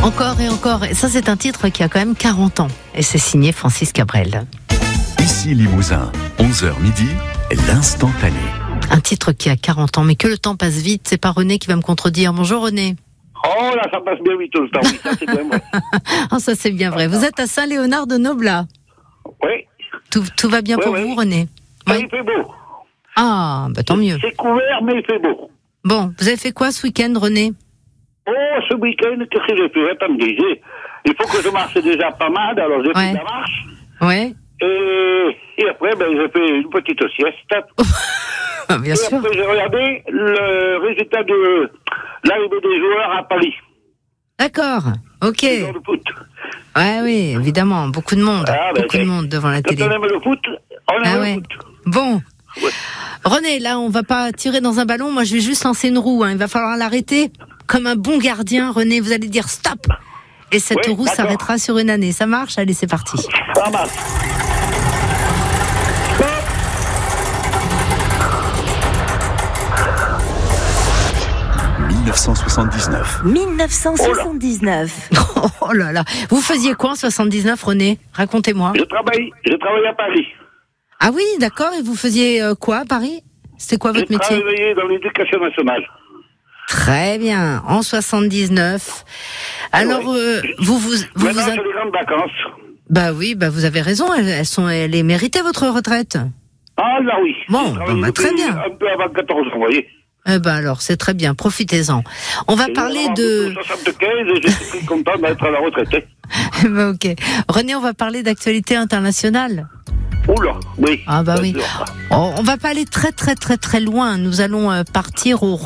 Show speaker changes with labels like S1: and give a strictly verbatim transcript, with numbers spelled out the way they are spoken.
S1: Encore et encore. Et ça, c'est un titre qui a quand même quarante ans. Et c'est signé Francis Cabrel.
S2: Ici Limousin, onze heures midi, l'instantané.
S1: Un titre qui a quarante ans, mais que le temps passe vite. C'est pas René qui va me contredire. Bonjour René.
S3: Oh là, ça passe bien vite tout le temps. Oui, ça c'est bien vrai.
S1: Oh, ça c'est bien vrai. Vous êtes à Saint-Léonard de Noblat.
S3: Oui.
S1: Tout, tout va bien
S3: Oui,
S1: pour
S3: oui.
S1: vous, René?
S3: Ah,
S1: Oui.
S3: il fait beau.
S1: Ah, bah tant mieux.
S3: C'est couvert, mais il fait beau.
S1: Bon, vous avez fait quoi ce week-end, René?
S3: Oh, ce week-end, qu'est-ce que j'ai fait? Attendez, j'ai- il faut que je marche déjà pas mal, alors j'ai
S1: Ouais.
S3: fait la marche.
S1: Ouais.
S3: Et, et après, ben, j'ai fait une petite sieste.
S1: Ah, bien
S3: et
S1: sûr.
S3: après, j'ai regardé le résultat de l'arrivée des joueurs à Paris.
S1: D'accord. Ok.
S3: Dans le foot.
S1: Ouais, oui, évidemment. Beaucoup de monde.
S3: Ah, ben,
S1: Beaucoup de
S3: c'est-
S1: monde devant la
S3: Quand
S1: télé.
S3: on aime le foot, on aime
S1: Ah
S3: le
S1: ouais.
S3: foot.
S1: Bon.
S3: Ouais.
S1: René, là, on va pas tirer dans un ballon. Moi, je vais juste lancer une roue. Hein. Il va falloir l'arrêter. Comme un bon gardien, René, vous allez dire stop. Et cette
S3: Oui,
S1: roue
S3: d'accord.
S1: s'arrêtera sur une année. Ça marche? Allez, c'est parti.
S3: Ça marche.
S2: dix-neuf cent soixante-dix-neuf.
S4: mille neuf cent soixante-dix-neuf.
S1: Oh là là. Vous faisiez quoi en soixante-dix-neuf, René? Racontez-moi.
S3: Je travaille, je travaille à Paris.
S1: Ah oui, d'accord. Et vous faisiez euh, quoi à Paris? C'était quoi votre
S3: J'ai
S1: métier?
S3: travaillé dans l'éducation nationale.
S1: Très bien. En soixante-dix-neuf. Alors,
S3: ouais.
S1: euh, vous vous, vous,
S3: Maintenant,
S1: vous
S3: c'est les grandes vacances.
S1: Bah oui, bah vous avez raison. Elles, elles sont, elle est méritée votre retraite.
S3: Ah là oui.
S1: Bon,
S3: J'ai travaillé
S1: bah, très
S3: depuis
S1: bien.
S3: Un peu avant quatorze ans, vous voyez.
S1: Eh ben alors, c'est très bien. Profitez-en. On va
S3: Et
S1: parler
S3: en
S1: de.
S3: soixante-quinze, et je suis très content d'être à la retraite. hein.
S1: Bah, ok. René, on va parler d'actualité internationale.
S3: Oula, oui.
S1: Ah bah oui.
S3: Bien sûr.
S1: Oh, on va pas aller très très très très loin. Nous allons euh, partir au